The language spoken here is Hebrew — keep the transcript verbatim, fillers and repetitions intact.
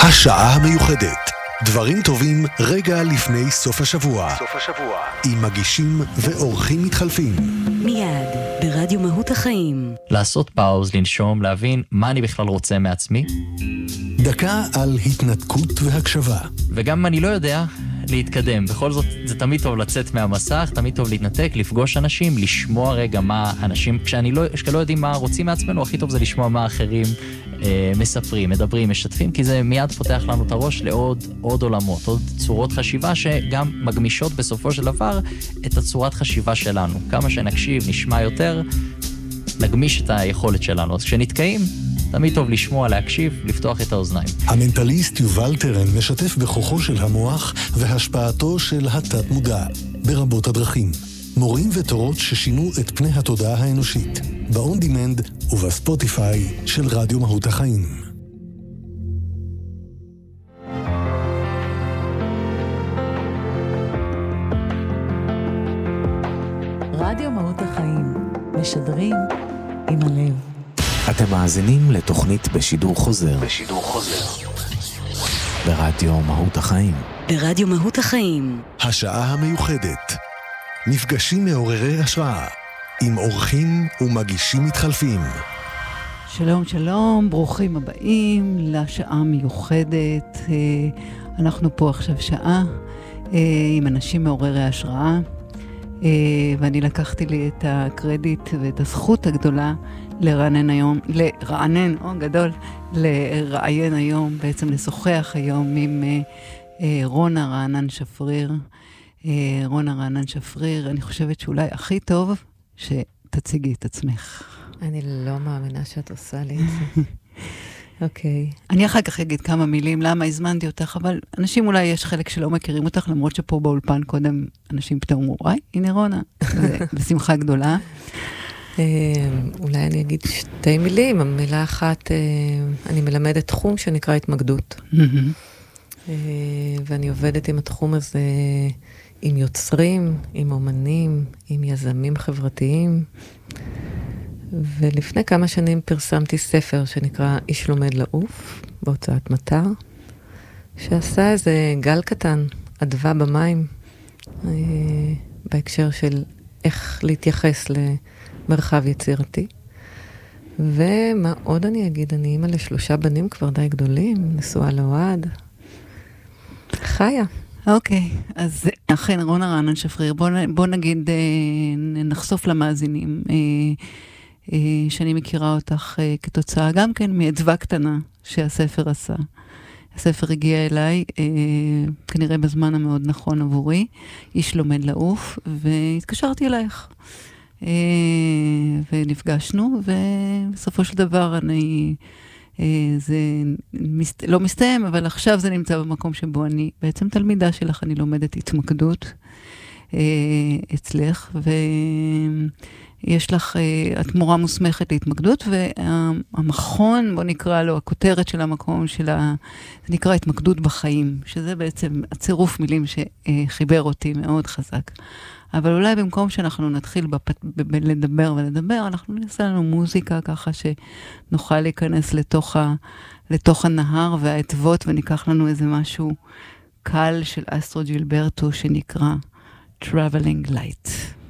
השעה המיוחדת. דברים טובים רגע לפני סוף השבוע. סוף השבוע. עם מגישים ואורחים מתחלפים. מיד, ברדיו מהות החיים. לעשות פאוז, לנשום, להבין מה אני בכלל רוצה מעצמי. דקה על התנתקות והקשבה. וגם אם אני לא יודע, להתקדם. בכל זאת, זה תמיד טוב לצאת מהמסך, תמיד טוב להתנתק, לפגוש אנשים, לשמוע רגע מה אנשים, כשאני לא, כשלא יודעים מה רוצים מעצמנו, הכי טוב זה לשמוע מה אחרים אה, מספרים, מדברים, משתפים, כי זה מיד פותח לנו את הראש לעוד עוד עולמות, עוד צורות חשיבה שגם מגמישות בסופו של דבר את הצורת חשיבה שלנו. כמה שנקשיב, נשמע יותר, נגמיש את היכולת שלנו. אז כשנתקעים, תמיד טוב לשמוע, להקשיב, לפתוח את האוזניים. המנטליסט יובל טרן משתף בכוחו של המוח והשפעתו של התת מודע ברבות הדרכים. מורים ותורות ששינו את פני התודעה האנושית. באון דימנד ובספוטיפיי של רדיו מהות החיים. רדיו מהות החיים. משדרים עם הלב. אתם מאזינים לתוכנית בשידור חוזר. בשידור חוזר. ברדיו מהות החיים. ברדיו מהות החיים. השעה המיוחדת. מפגשים מעוררי השראה. עם אורחים ומגישים מתחלפים. שלום שלום, ברוכים הבאים לשעה המיוחדת. אנחנו פה עכשיו שעה עם אנשים מעוררי השראה. ואני לקחתי לי את הקרדיט ואת הזכות הגדולה לרענן היום, לרענן, או גדול, לראיין היום, בעצם לשוחח היום עם רונה רענן שפריר. רונה רענן שפריר, אני חושבת שאולי הכי טוב שתציגי את עצמך. אני לא מאמינה שאת עושה לי את זה. אוקיי. אני אחר כך אגיד כמה מילים, למה הזמנתי אותך, אבל אנשים אולי יש חלק שלא מכירים אותך, למרות שפה באולפן קודם אנשים פתאום אמרו, וואי, הנה רונה, בשמחה גדולה. אולי אני אגיד שתי מילים, המילה אחת, אני מלמדת תחום שנקרא התמקדות. ואני עובדת עם התחום הזה, עם יוצרים, עם אומנים, עם יזמים חברתיים, ולפני כמה שנים פרסמתי ספר שנקרא איש לומד לעוף, בהוצאת מטר, שעשה איזה גל קטן, אדווה במים, בהקשר של איך להתייחס למרחב יצירתי. ומה עוד אני אגיד, אני אימא לשלושה בנים כבר די גדולים, נשואה לאוהד, חיה. אוקיי, אז אכן רונה רענן שפריר, בוא, בוא נגיד, נחשוף למאזינים, שאני מכירה אותך כתוצאה גם כן מאצווה קטנה שהספר עשה. הספר הגיע אליי, כנראה בזמן המאוד נכון עבורי, איש לומד לעוף, והתקשרתי אלייך. ונפגשנו, ובסופו של דבר אני, זה לא מסתיים, אבל עכשיו זה נמצא במקום שבו אני בעצם תלמידה שלך, אני לומדת התמקדות אצלך, ו... יש לך, את מורה מוסמכת להתמקדות, והמכון, בוא נקרא לו, הכותרת של המקום שלה, זה נקרא התמקדות בחיים, שזה בעצם הצירוף מילים שחיבר אותי מאוד חזק. אבל אולי במקום שאנחנו נתחיל בפת, ב- לדבר ולדבר, אנחנו נעשה לנו מוזיקה ככה שנוכל להיכנס לתוך, ה, לתוך הנהר והעטבות, וניקח לנו איזה משהו קל של אסטרו ג'ילברטו שנקרא Traveling Light.